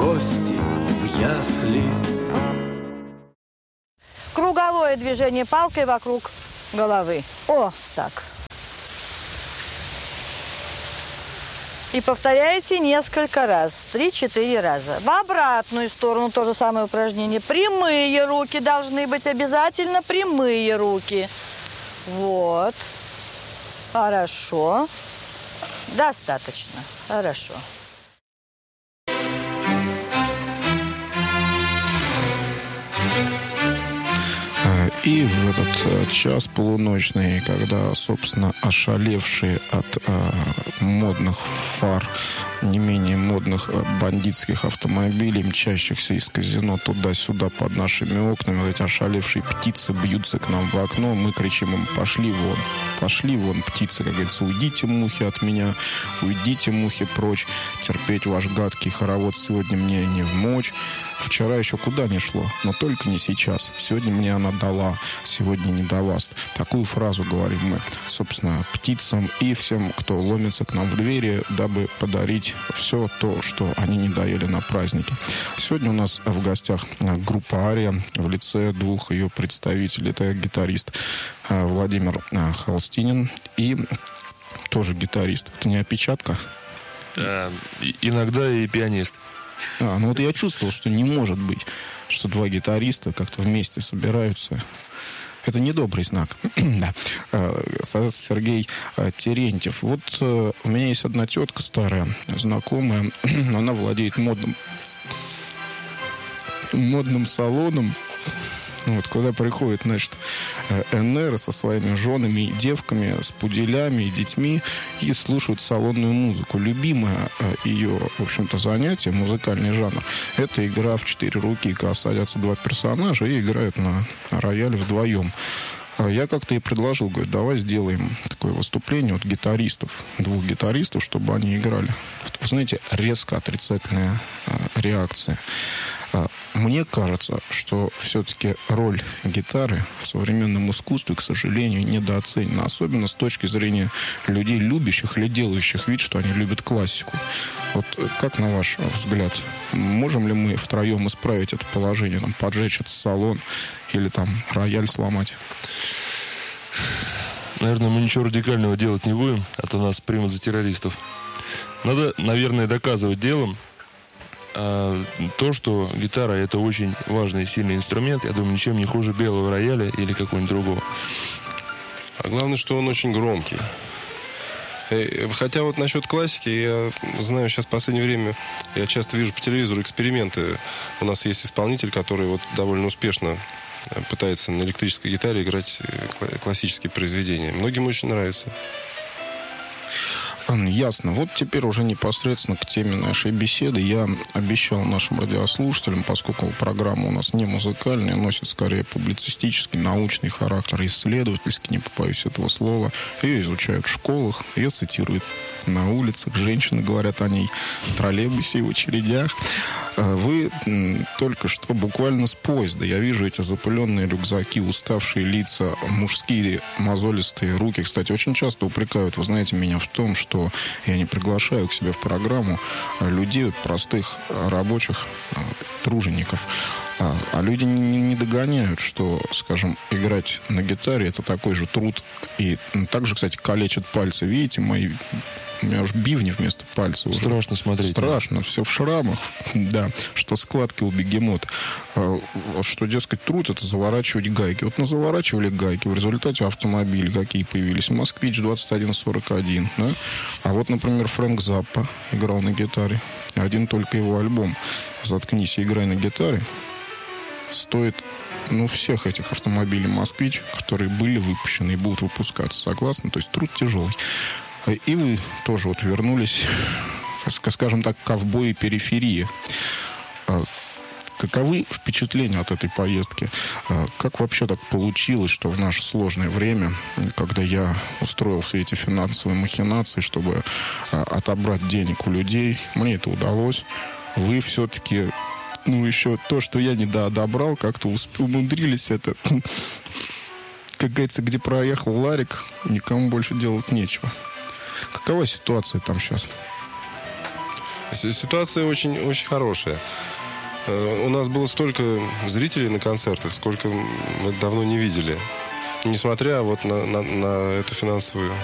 гости в ясли. Круговое движение палкой вокруг головы. О, так. И повторяете несколько раз. 3-4 раза. В обратную сторону то же самое упражнение. Прямые руки должны быть. Обязательно прямые руки. Вот. Хорошо. Достаточно. Хорошо. И в этот час полуночный, когда, собственно, ошалевшие от модных фар, не менее модных бандитских автомобилей, мчащихся из казино туда-сюда под нашими окнами, вот эти ошалевшие птицы бьются к нам в окно, мы кричим им: пошли вон. Пошли вон, птицы, как говорится, уйдите, мухи, от меня, уйдите, мухи, прочь. Терпеть ваш гадкий хоровод сегодня мне не вмочь. Вчера еще куда ни шло, но только не сейчас. Сегодня мне она дала, сегодня не даст. Такую фразу говорим мы, собственно, птицам и всем, кто ломится к нам в двери, дабы подарить все то, что они не доели на празднике. Сегодня у нас в гостях группа «Ария» в лице двух ее представителей. Это гитарист Владимир Холстинин и тоже гитарист. Это не опечатка? Иногда и пианист. Ну вот я чувствовал, что не может быть, что два гитариста как-то вместе собираются. Это недобрый знак. Да. Сергей Терентьев. Вот у меня есть одна тетка старая, знакомая. Она владеет модным салоном. Вот, куда приходят, значит, НР со своими женами и девками, с пуделями и детьми и слушают салонную музыку. Любимое ее, в общем-то, занятие, музыкальный жанр, это игра в 4 руки, когда садятся два персонажа и играют на рояле вдвоем. Я как-то ей предложил, говорю, давай сделаем такое выступление от гитаристов, двух гитаристов, чтобы они играли. Вы знаете, резко отрицательная реакция. Мне кажется, что все-таки роль гитары в современном искусстве, к сожалению, недооценена. Особенно с точки зрения людей, любящих или делающих вид, что они любят классику. Вот как, на ваш взгляд, можем ли мы втроем исправить это положение? Там, поджечь этот салон или там рояль сломать? Наверное, мы ничего радикального делать не будем, а то нас примут за террористов. Надо, наверное, доказывать делом то, что гитара — это очень важный и сильный инструмент. Я думаю, ничем не хуже белого рояля или какого-нибудь другого. А главное, что он очень громкий. Хотя вот насчет классики, я знаю, сейчас в последнее время я часто вижу по телевизору эксперименты. У нас есть исполнитель, который вот довольно успешно пытается на электрической гитаре играть классические произведения. Многим очень нравится. Ясно. Вот теперь уже непосредственно к теме нашей беседы. Я обещал нашим радиослушателям, поскольку программа у нас не музыкальная, носит скорее публицистический, научный характер, исследовательский, не побоюсь этого слова. Ее изучают в школах, ее цитируют на улицах, женщины говорят о ней в троллейбусе и в очередях. Вы только что буквально с поезда. Я вижу эти запыленные рюкзаки, уставшие лица, мужские мозолистые руки. Кстати, очень часто упрекают, вы знаете, меня в том, что я не приглашаю к себе в программу людей, простых рабочих, тружеников. А люди не догоняют, что, скажем, играть на гитаре — это такой же труд. И также, кстати, калечат пальцы. Видите, у меня уж бивни вместо пальца. Страшно смотреть. Страшно, все в шрамах. Да, что складки у бегемота. Что, дескать, труд — это заворачивать гайки. Вот заворачивали гайки, в результате автомобили какие появились. «Москвич» 2141. Да? А вот, например, Фрэнк Заппа играл на гитаре. Один только его альбом «Заткнись и играй на гитаре» стоит, всех этих автомобилей «Москвич», которые были выпущены и будут выпускаться. Согласны? То есть труд тяжелый. И вы тоже вот вернулись, скажем так, ковбои периферии. Каковы впечатления от этой поездки? Как вообще так получилось, что в наше сложное время, когда я устроил все эти финансовые махинации, чтобы отобрать денег у людей, мне это удалось. Вы все-таки, еще то, что я не додобрал, как-то умудрились это... Как говорится, где проехал ларик, никому больше делать нечего. Какова ситуация там сейчас? Ситуация очень, очень хорошая. У нас было столько зрителей на концертах, сколько мы давно не видели. Несмотря вот на эту финансовую